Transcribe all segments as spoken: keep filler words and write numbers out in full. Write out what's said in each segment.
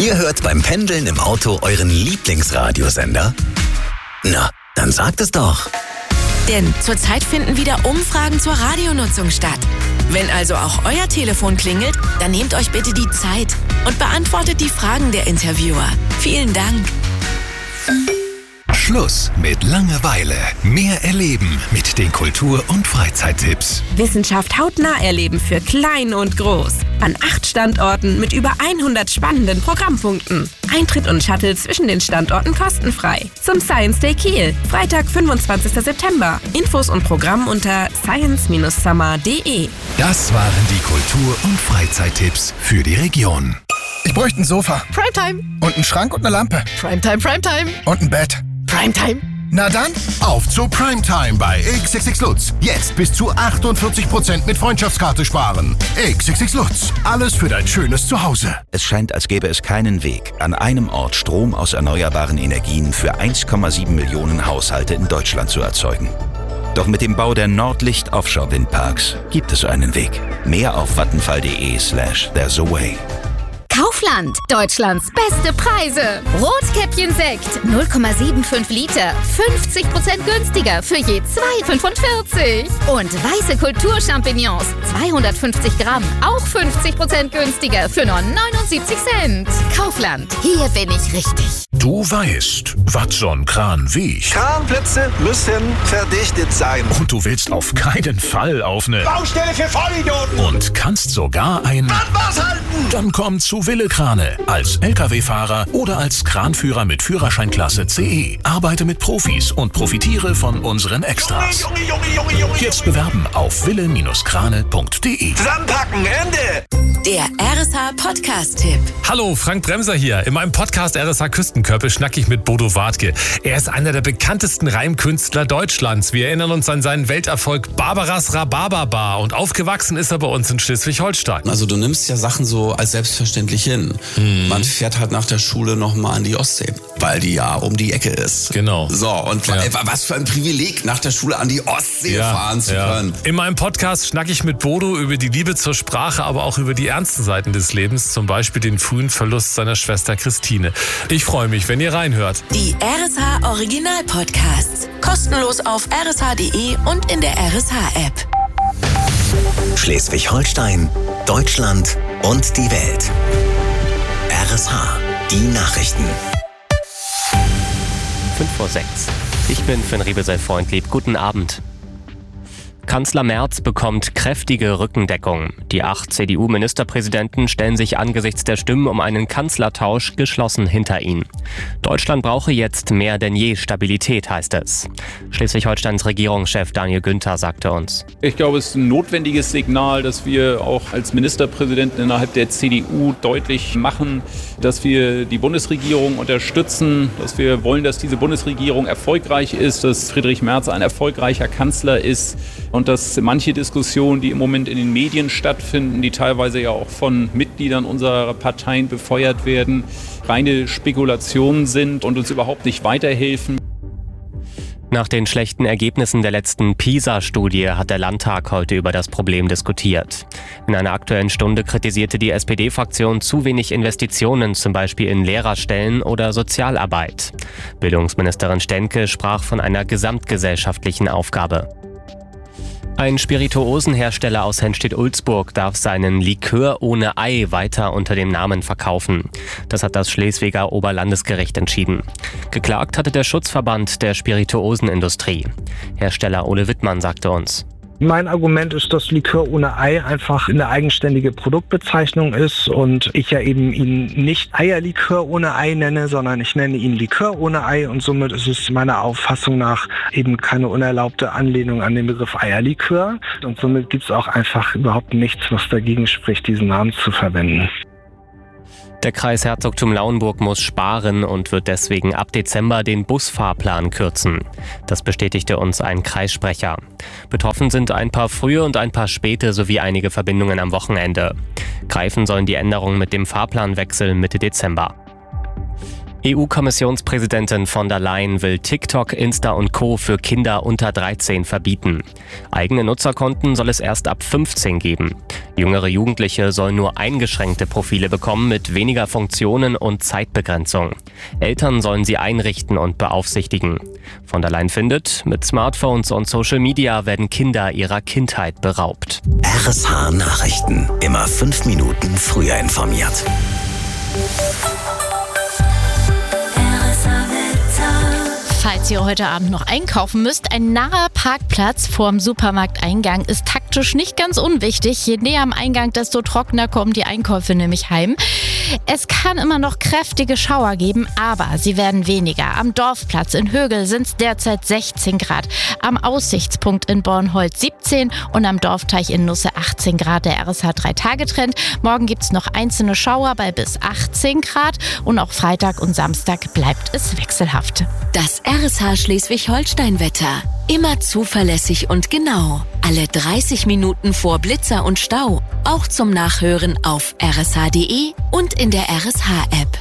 Ihr hört beim Pendeln im Auto euren Lieblingsradiosender? Na, dann sagt es doch. Denn zurzeit finden wieder Umfragen zur Radionutzung statt. Wenn also auch euer Telefon klingelt, dann nehmt euch bitte die Zeit und beantwortet die Fragen der Interviewer. Vielen Dank. Schluss mit Langeweile. Mehr erleben mit den Kultur- und Freizeittipps. Wissenschaft hautnah erleben für klein und groß. An acht Standorten mit über hundert spannenden Programmpunkten. Eintritt und Shuttle zwischen den Standorten kostenfrei. Zum Science Day Kiel, Freitag, fünfundzwanzigster September. Infos und Programm unter science Bindestrich summer punkt de. Das waren die Kultur- und Freizeittipps für die Region. Ich bräuchte ein Sofa. Primetime. Und einen Schrank und eine Lampe. Primetime, Primetime. Und ein Bett. Primetime. Na dann, auf zu Primetime bei X X X Lutz. Jetzt bis zu achtundvierzig Prozent mit Freundschaftskarte sparen. X X X Lutz. Alles für dein schönes Zuhause. Es scheint, als gäbe es keinen Weg, an einem Ort Strom aus erneuerbaren Energien für eins Komma sieben Millionen Haushalte in Deutschland zu erzeugen. Doch mit dem Bau der Nordlicht Offshore Windparks gibt es einen Weg. Mehr auf vattenfall.de slash there's a way. Kaufland, Deutschlands beste Preise. Rotkäppchen-Sekt, null Komma fünfundsiebzig Liter, fünfzig Prozent günstiger für je zwei Komma fünfundvierzig. Und weiße Kulturchampignons, zweihundertfünfzig Gramm, auch fünfzig Prozent günstiger für nur neunundsiebzig Cent. Kaufland, hier bin ich richtig. Du weißt, was so ein Kran wiegt. Kranplätze müssen verdichtet sein. Und du willst auf keinen Fall auf eine Baustelle für Vollidioten. Und kannst sogar ein Anwas halten. Dann komm zu Wille Krane. Als L K W-Fahrer oder als Kranführer mit Führerscheinklasse C E. Arbeite mit Profis und profitiere von unseren Extras. Junge, Junge, Junge, Junge, Junge. Jetzt bewerben auf wille Krane punkt de. Zusammenpacken, Ende. Der R S H Podcast-Tipp. Hallo, Frank Bremser hier. In meinem Podcast R S H Küstenkörper schnack ich mit Bodo Wartke. Er ist einer der bekanntesten Reimkünstler Deutschlands. Wir erinnern uns an seinen Welterfolg Barbaras Rhabarberbar und aufgewachsen ist er bei uns in Schleswig-Holstein. Also du nimmst ja Sachen so als selbstverständlich hin. Hm. Man fährt halt nach der Schule nochmal an die Ostsee, weil die ja um die Ecke ist. Genau. So, und ja. was für ein Privileg, nach der Schule an die Ostsee ja, fahren zu ja. können. In meinem Podcast schnack ich mit Bodo über die Liebe zur Sprache, aber auch über die ernsten Seiten des Lebens, zum Beispiel den frühen Verlust seiner Schwester Christine. Ich freue mich, wenn ihr reinhört. Die R S H Original Podcasts. Kostenlos auf r s h punkt de und in der R S H App. Schleswig-Holstein, Deutschland und die Welt. R S H, die Nachrichten. fünf vor sechs. Ich bin Finn Riebesell-Freundlieb. Guten Abend. Kanzler Merz bekommt kräftige Rückendeckung. Die acht C D U-Ministerpräsidenten stellen sich angesichts der Stimmen um einen Kanzlertausch geschlossen hinter ihn. Deutschland brauche jetzt mehr denn je Stabilität, heißt es. Schleswig-Holsteins Regierungschef Daniel Günther sagte uns: Ich glaube, es ist ein notwendiges Signal, dass wir auch als Ministerpräsidenten innerhalb der C D U deutlich machen, dass wir die Bundesregierung unterstützen, dass wir wollen, dass diese Bundesregierung erfolgreich ist, dass Friedrich Merz ein erfolgreicher Kanzler ist. Und dass manche Diskussionen, die im Moment in den Medien stattfinden, die teilweise ja auch von Mitgliedern unserer Parteien befeuert werden, reine Spekulationen sind und uns überhaupt nicht weiterhelfen. Nach den schlechten Ergebnissen der letzten PISA-Studie hat der Landtag heute über das Problem diskutiert. In einer Aktuellen Stunde kritisierte die S P D-Fraktion zu wenig Investitionen, zum Beispiel in Lehrerstellen oder Sozialarbeit. Bildungsministerin Stänke sprach von einer gesamtgesellschaftlichen Aufgabe. Ein Spirituosenhersteller aus Henstedt-Ulzburg darf seinen Likör ohne Ei weiter unter dem Namen verkaufen. Das hat das Schleswiger Oberlandesgericht entschieden. Geklagt hatte der Schutzverband der Spirituosenindustrie. Hersteller Ole Wittmann sagte uns: Mein Argument ist, dass Likör ohne Ei einfach eine eigenständige Produktbezeichnung ist und ich ja eben ihn nicht Eierlikör ohne Ei nenne, sondern ich nenne ihn Likör ohne Ei und somit ist es meiner Auffassung nach eben keine unerlaubte Anlehnung an den Begriff Eierlikör und somit gibt es auch einfach überhaupt nichts, was dagegen spricht, diesen Namen zu verwenden. Der Kreis Herzogtum Lauenburg muss sparen und wird deswegen ab Dezember den Busfahrplan kürzen. Das bestätigte uns ein Kreissprecher. Betroffen sind ein paar frühe und ein paar späte sowie einige Verbindungen am Wochenende. Greifen sollen die Änderungen mit dem Fahrplanwechsel Mitte Dezember. E U-Kommissionspräsidentin von der Leyen will TikTok, Insta und Co. für Kinder unter dreizehn verbieten. Eigene Nutzerkonten soll es erst ab fünfzehn geben. Jüngere Jugendliche sollen nur eingeschränkte Profile bekommen mit weniger Funktionen und Zeitbegrenzung. Eltern sollen sie einrichten und beaufsichtigen. Von der Leyen findet, mit Smartphones und Social Media werden Kinder ihrer Kindheit beraubt. R S H Nachrichten. Immer fünf Minuten früher informiert. Falls ihr heute Abend noch einkaufen müsst, ein naher Parkplatz vorm Supermarkteingang ist taktisch nicht ganz unwichtig. Je näher am Eingang, desto trockener kommen die Einkäufe nämlich heim. Es kann immer noch kräftige Schauer geben, aber sie werden weniger. Am Dorfplatz in Högel sind es derzeit sechzehn Grad, am Aussichtspunkt in Bornholz siebzehn und am Dorfteich in Nusse achtzehn Grad. Der R S H drei Tage Trend. Morgen gibt es noch einzelne Schauer bei bis achtzehn Grad und auch Freitag und Samstag bleibt es wechselhaft. Das R S H Schleswig-Holstein-Wetter. Immer zuverlässig und genau. Alle dreißig Minuten vor Blitzer und Stau. Auch zum Nachhören auf r s h punkt d e und in der R S H-App.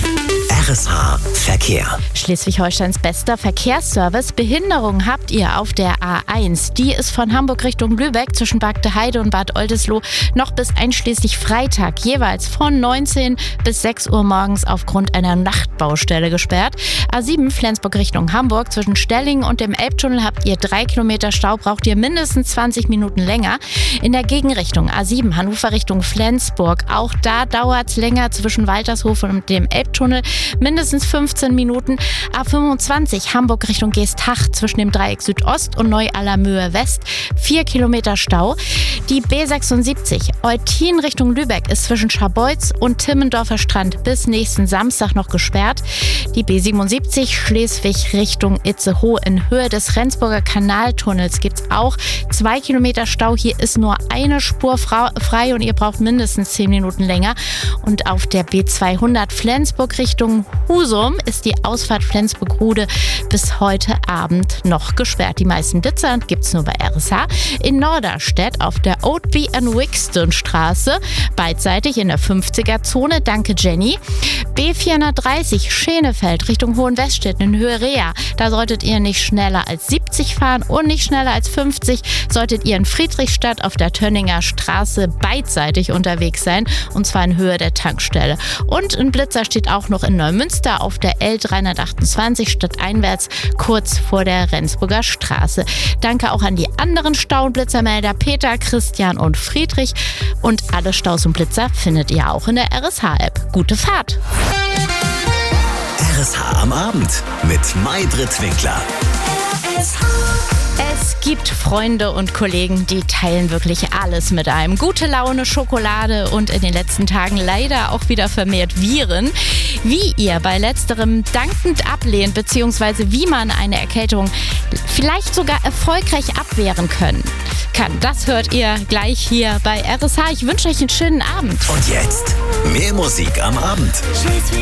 R S H Verkehr. Schleswig-Holsteins bester Verkehrsservice. Behinderung habt ihr auf der A eins. Die ist von Hamburg Richtung Lübeck zwischen Bagdeheide und Bad Oldesloe noch bis einschließlich Freitag jeweils von neunzehn bis sechs Uhr morgens aufgrund einer Nachtbaustelle gesperrt. A sieben Flensburg Richtung Hamburg zwischen Stellingen und dem Elbtunnel habt ihr drei Kilometer Stau, braucht ihr mindestens zwanzig Minuten länger. In der Gegenrichtung A sieben Hannover Richtung Flensburg. Auch da dauert es länger zwischen Waltershof und dem Elbtunnel. Mindestens fünfzehn Minuten. A fünfundzwanzig Hamburg Richtung Geestach zwischen dem Dreieck Südost und Neu-Allermöhe West. vier Kilometer Stau. Die B sechsundsiebzig Eutin Richtung Lübeck ist zwischen Scharbeutz und Timmendorfer Strand bis nächsten Samstag noch gesperrt. Die B siebenundsiebzig Schleswig Richtung Itzehoe in Höhe des Rendsburger Kanaltunnels gibt es auch zwei Kilometer Stau. Hier ist nur eine Spur frei und ihr braucht mindestens zehn Minuten länger. Und auf der B zweihundert Flensburg Richtung Husum ist die Ausfahrt Flensburg-Rude bis heute Abend noch gesperrt. Die meisten Blitzer gibt es nur bei R S H. In Norderstedt auf der Oatby and Wixton Straße, beidseitig in der fünfziger-Zone. Danke, Jenny. B vierhundertdreißig Schenefeld Richtung Hohenweststetten in Höhe Rea. Da solltet ihr nicht schneller als siebzig fahren und nicht schneller als fünfzig. Solltet ihr in Friedrichstadt auf der Tönninger Straße beidseitig unterwegs sein, und zwar in Höhe der Tankstelle. Und ein Blitzer steht auch noch in Neumünster auf der L dreihundertachtundzwanzig stadteinwärts kurz vor der Rendsburger Straße. Danke auch an die anderen Stau- und Blitzermelder Peter, Christian und Friedrich. Und alle Staus und Blitzer findet ihr auch in der R S H-App. Gute Fahrt! R S H am Abend mit Maybrit Winkler. Es gibt Freunde und Kollegen, die teilen wirklich alles mit einem. Gute Laune, Schokolade und in den letzten Tagen leider auch wieder vermehrt Viren. Wie ihr bei letzterem dankend ablehnt, beziehungsweise wie man eine Erkältung vielleicht sogar erfolgreich abwehren können kann, das hört ihr gleich hier bei R S H. Ich wünsche euch einen schönen Abend. Und jetzt mehr Musik am Abend.